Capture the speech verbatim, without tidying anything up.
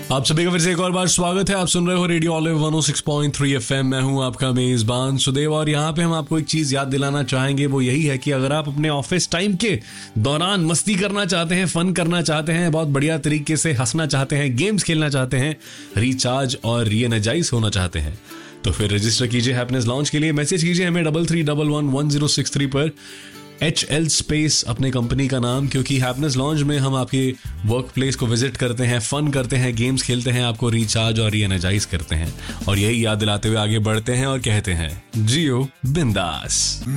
आप सभी का फिर से एक और बार स्वागत है। आप सुन रहे हो रेडियो ऑलिव वन ओ सिक्स पॉइंट थ्री एफएम। मैं हूं आपका मेजबान सुदेव और यहाँ पे हम आपको एक चीज याद दिलाना चाहेंगे, वो यही है कि अगर आप अपने ऑफिस टाइम के दौरान मस्ती करना चाहते हैं, फन करना चाहते हैं, बहुत बढ़िया तरीके से हंसना चाहते हैं, गेम्स खेलना चाहते हैं, रिचार्ज और रीएनर्जाइज होना चाहते हैं, तो फिर रजिस्टर कीजिए हैप्पीनेस लॉन्च के लिए। मैसेज कीजिए हमें double three double one one zero six three पर, एच एल स्पेस अपने कंपनी का नाम, क्योंकि हैप्पीनेस लॉन्च में हम आपके वर्क प्लेस को विजिट करते हैं, फन करते हैं, गेम्स खेलते हैं, आपको रिचार्ज और रीएनर्जाइज करते हैं, और यही याद दिलाते हुए आगे बढ़ते हैं और कहते हैं जियो बिंदास।